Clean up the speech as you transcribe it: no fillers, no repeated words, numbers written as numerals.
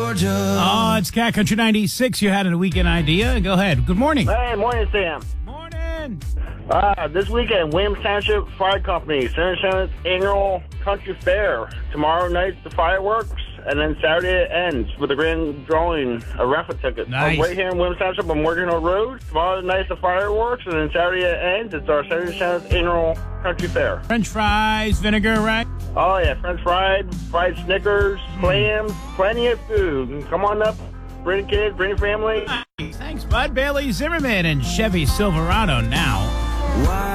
Georgia. Oh, it's Cat Country 96. You had a weekend idea. Go ahead. Good morning. Hey, morning, Sam. Morning. This weekend, Williams Township Fire Company, 77th Annual Country Fair. Tomorrow night, the fireworks, and then Saturday it ends with a grand drawing of raffle tickets. Nice. I'm right here in Williams Township on Morgan Hill Road. Tomorrow night, the fireworks, and then Saturday it ends. It's our 77th Annual Country Fair. French fries, vinegar, right? Oh, yeah, French fried Snickers, clams, plenty of food. Come on up, bring the kids, bring your family. Thanks, Bud. Bailey Zimmerman and Chevy Silverado now. Why?